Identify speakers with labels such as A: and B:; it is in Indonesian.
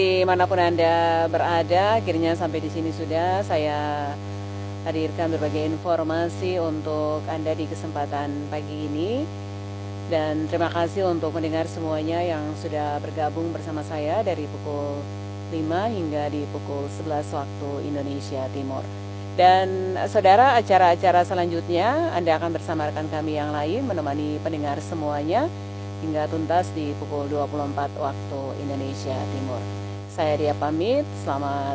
A: Dimanapun Anda berada, akhirnya sampai di sini sudah saya hadirkan berbagai informasi untuk Anda di kesempatan pagi ini. Dan terima kasih untuk mendengar semuanya yang sudah bergabung bersama saya dari pukul 5 hingga di pukul 11 waktu Indonesia Timur. Dan saudara, acara-acara selanjutnya Anda akan bersama rekan kami yang lain menemani pendengar semuanya hingga tuntas di pukul 24 waktu Indonesia Timur. Saya Dia pamit, selamat